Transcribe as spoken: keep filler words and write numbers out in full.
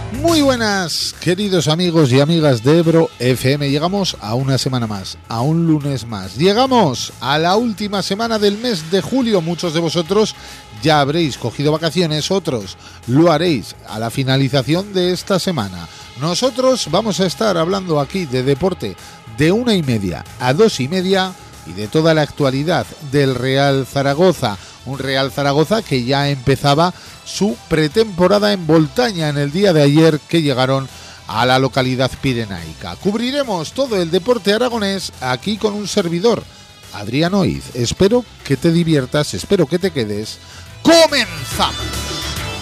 Muy buenas, queridos amigos y amigas de Ebro F M. Llegamos a una semana más, a un lunes más. Llegamos a la última semana del mes de julio. Muchos de vosotros ya habréis cogido vacaciones, otros lo haréis a la finalización de esta semana. Nosotros vamos a estar hablando aquí de deporte de una y media a dos y media y de toda la actualidad del Real Zaragoza. Un Real Zaragoza que ya empezaba su pretemporada en Voltaña en el día de ayer, que llegaron a la localidad pirenaica. Cubriremos todo el deporte aragonés aquí con un servidor, Adrián Oiz. Espero que te diviertas, espero que te quedes. ¡Comenzamos!